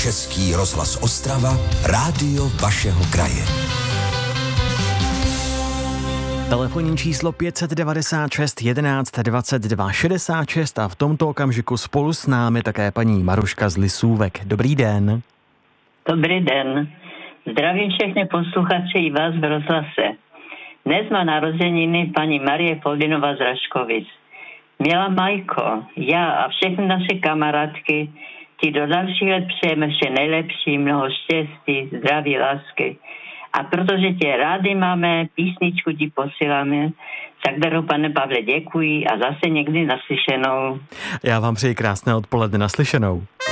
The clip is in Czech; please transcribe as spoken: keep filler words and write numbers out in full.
Český rozhlas Ostrava, rádio vašeho kraje. Telefonní číslo pět set devadesát šest jedenáct dvacet dva šedesát šest a v tomto okamžiku spolu s námi také paní Maruška z Lisůvek. Dobrý den. Dobrý den. Zdravím všechny posluchače i vás v rozhlase. Dnes má narozeniny paní Marie Foldinová z Raškovic. Milá Majko, já a všechny naše kamarádky ti do dalších let přejeme vše nejlepší, mnoho štěstí, zdraví, lásky. A protože tě rádi máme, písničku ti posíláme, za kterou, pane Pavle, děkuji a zase někdy naslyšenou. Já vám přeji krásné odpoledne, naslyšenou.